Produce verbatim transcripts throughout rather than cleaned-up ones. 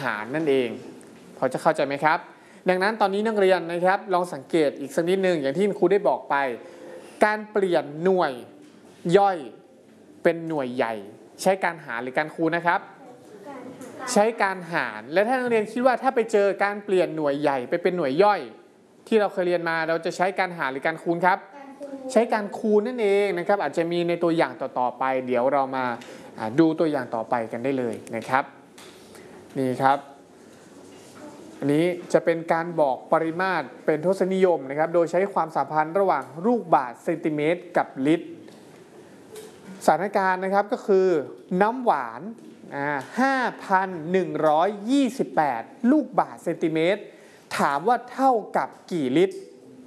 ารนั่นเองพอจะเข้าใจไหมครับดังนั้นตอนนี้นักเรียนนะครับลองสังเกตอีกสักนิดนึงอย่างที่ครูได้บอกไปการเปลี่ยนหน่วยย่อยเป็นหน่วยใหญ่ใช้การหารหรือการคูณนะครับใช้การหารและถ้านักเรียนคิดว่าถ้าไปเจอการเปลี่ยนหน่วยใหญ่ไปเป็นหน่วยย่อยที่เราเคยเรียนมาเราจะใช้การหารหรือการคูณครับใช้การคูณนั่นเองนะครับอาจจะมีในตัวอย่างต่อๆไปเดี๋ยวเรามาดูตัวอย่างต่อไปกันได้เลยนะครับนี่ครับอันนี้จะเป็นการบอกปริมาตรเป็นทศนิยมนะครับโดยใช้ความสัมพันธ์ระหว่างลูกบาศก์เซนติเมตรกับลิตรสถานการณ์นะครับก็คือน้ำหวานห้าพันหนึ่งร้อยยี่สิบแปดลูกบาศก์เซนติเมตรถามว่าเท่ากับกี่ลิตร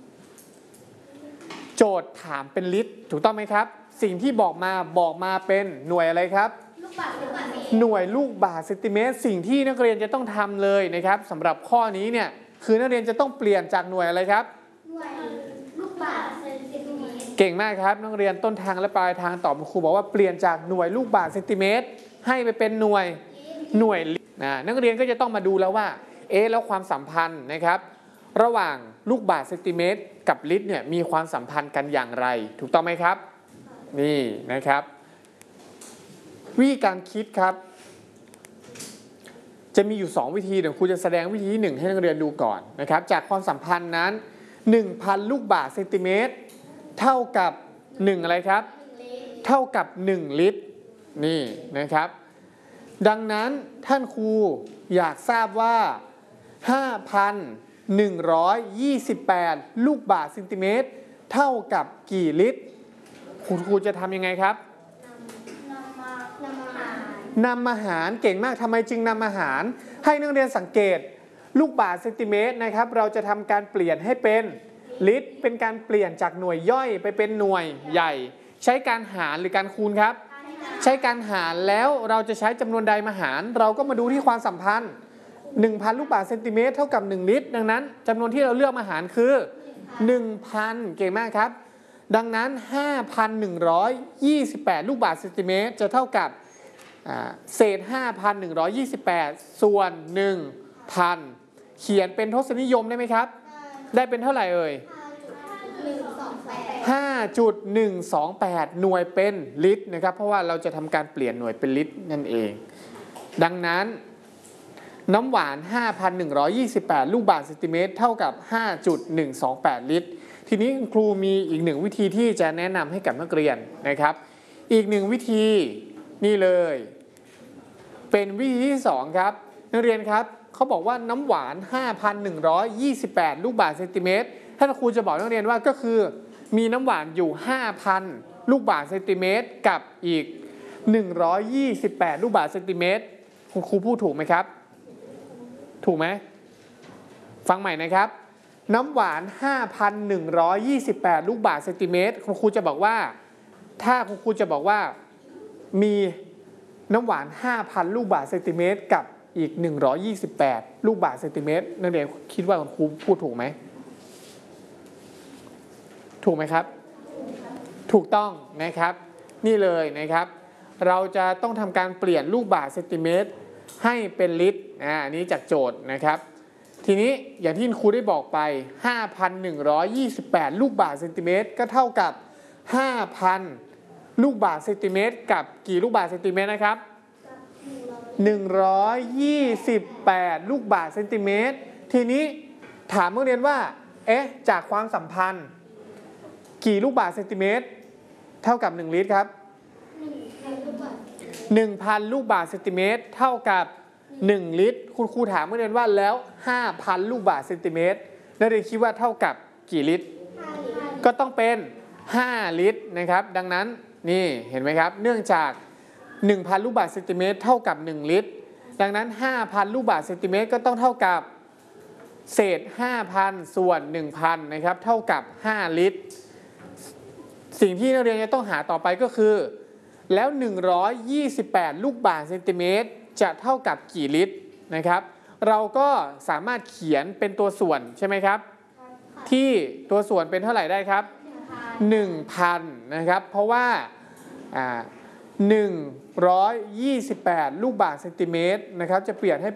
โจทย์ถามเป็นลิตรถูกต้องไหมครับสิ่งที่บอกมาบอกมาเป็นหน่วยอะไรครับหน่วยลูกบาศก์เซนติเมตรสิ่งที่นักเรียนจะต้องทำเลยนะครับสำหรับข้อนี้เนี่ยคือนักเรียนจะต้องเปลี่ยนจากหน่วยอะไรครับหน่วยลูกบาศก์เซนติเมตรเก่งมากครับนักเรียนต้นทางและปลายทางตอบครูบอกว่าเปลี่ยนจากหน่วยลูกบาศก์เซนติเมตรให้ไปเป็นหน่วยหน่วยนะนักเรียนก็จะต้องมาดูแล้วว่าเอ๊ะแล้วความสัมพันธ์นะครับระหว่างลูกบาศก์เซนติเมตรกับลิตรเนี่ยมีความสัมพันธ์กันอย่างไรถูกต้องไหมครับนี่นะครับวิธีการคิดครับจะมีอยู่สองวิธีเดี๋ยวครูจะแสดงวิธีที่หนึ่งให้นักเรียนดูก่อนนะครับจากความสัมพันธ์นั้น หนึ่งพัน ลูกบาศก์เซนติเมตรเท่ากับหนึ่งอะไรครับเท่ากับหนึ่งลิตรนี่นะครับดังนั้นท่านครูอยากทราบว่า ห้าพันหนึ่งร้อยยี่สิบแปด ลูกบาศก์เซนติเมตรเท่ากับกี่ลิตรคุณครูจะทำยังไงครับนำมาหารเก่งมากทำไมจึงนำมาหารให้นักเรียนสังเกตลูกบาศก์เซนติเมตรนะครับเราจะทำการเปลี่ยนให้เป็นลิตรเป็นการเปลี่ยนจากหน่วยย่อยไปเป็นหน่วยใหญ่ใช้การหารหรือการคูณครับใช้การหารแล้วเราจะใช้จำนวนใดมาหารเราก็มาดูที่ความสัมพันธ์ หนึ่งพัน ลูกบาศก์เซนติเมตรเท่ากับหนึ่งลิตรดังนั้นจำนวนที่เราเลือกมาหารคือ หนึ่งพัน เก่งมากครับดังนั้น ห้าพันหนึ่งร้อยยี่สิบแปด ลูกบาศก์เซนติเมตรจะเท่ากับเศษ ห้าพันหนึ่งร้อยยี่สิบแปด ส่วน หนึ่งพัน เขียนเป็นทศนิยมได้ไหมครับได้เป็นเท่าไหร่เอ่ย ห้าจุดหนึ่งสองแปด หน่วยเป็นลิตรนะครับเพราะว่าเราจะทำการเปลี่ยนหน่วยเป็นลิตรนั่นเองดังนั้นน้ำหวาน ห้าพันหนึ่งร้อยยี่สิบแปด ลูกบาศก์เซนติเมตรเท่ากับ ห้าจุดหนึ่งสองแปด ลิตรทีนี้ครูมีอีกหนึ่งวิธีที่จะแนะนำให้กับนักเรียนนะครับอีกหนึ่งวิธีนี่เลยเป็นวิธีที่สองครับนักเรียนครับเขาบอกว่าน้ำหวาน ห้าพันหนึ่งร้อยยี่สิบแปด ลูกบาศก์เซนติเมตรท่านครูจะบอกนักเรียนว่าก็คือมีน้ำหวานอยู่ ห้าพัน ลูกบาศก์เซนติเมตรกับอีกหนึ่งร้อยยี่สิบแปดลูกบาศก์เซนติเมตรคุณครูพูดถูกไหมครับถูกไหมฟังใหม่นะครับน้ำหวาน ห้าพันหนึ่งร้อยยี่สิบแปด ลูกบาศก์เซนติเมตรคุณครูจะบอกว่าถ้าคุณครูจะบอกว่ามีน้ำหวาน ห้าพัน ลูกบาศก์เซนติเมตรกับอีกหนึ่งร้อยยี่สิบแปดลูกบาศก์เซนติเมตรนักเรียนคิดว่าคุณครูพูดถูกไหมถูกไหมครับถูกต้องนะครับนี่เลยนะครับเราจะต้องทำการเปลี่ยนลูกบาศก์เซนติเมตรให้เป็นลิตรอ่านี้จากโจทย์นะครับทีนี้อย่างที่ครูได้บอกไป ห้าพันหนึ่งร้อยยี่สิบแปด ลูกบาศก์เซนติเมตรก็เท่ากับ ห้าพัน ลูกบาศก์เซนติเมตรกับกี่ลูกบาศก์เซนติเมตรนะครับหนึ่งร้อยยี่สิบแปด ลูกบาศก์เซนติเมตรทีนี้ถามนักเรียนว่าเอ๊ะจากความสัมพันธ์กี่ลูกบาศก์เซนติเมตรเท่ากับหนึ่งลิตรครับ หนึ่งพัน ลูกบาศก์เซนติเมตรเท่ากับหนึ่งลิตรคุณครูถามนักเรียนว่าแล้ว ห้าพัน ลูกบาศก์เซนติเมตรนักเรียนคิดว่าเท่ากับกี่ลิตรก็ต้องเป็นห้าลิตรนะครับดังนั้นนี่เห็นไหมครับเนื่องจาก หนึ่งพัน ลูกบาศก์เซนติเมตรเท่ากับหนึ่งลิตรดังนั้น ห้าพัน ลูกบาศก์เซนติเมตรก็ต้องเท่ากับเศษ ห้าพัน ส่วน หนึ่งพัน นะครับเท่ากับห้าลิตรสิ่งที่นักเรียนจะต้องหาต่อไปก็คือแล้วหนึ่งร้อยยี่สิบแปดลูกบาศก์เซนติเมตรจะเท่ากับกี่ลิตรนะครับเราก็สามารถเขียนเป็นตัวส่วนใช่ไหมครับที่ตัวส่วนเป็นเท่าไหร่ได้ครับ หนึ่งพัน นะครับเพราะว่าอ่าหนึ่งร้อยยี่สิบแปดลูกบาศก์เซนติเมตรนะครับจะเปลี่ยนให้